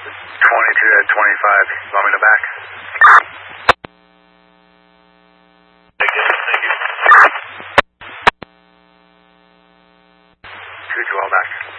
at 25. Want me to back? Thank you. 2-2, all back.